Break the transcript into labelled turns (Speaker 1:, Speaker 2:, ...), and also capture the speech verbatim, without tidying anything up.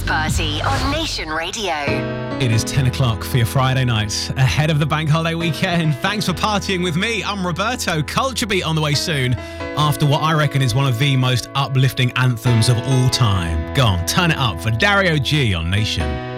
Speaker 1: Party on Nation Radio.
Speaker 2: It is ten o'clock for your Friday night, ahead of the bank holiday weekend. Thanks for partying with me. I'm Roberto. Culture Beat on the way soon, after what I reckon is one of the most uplifting anthems of all time. Go on, turn it up for Dario G on Nation.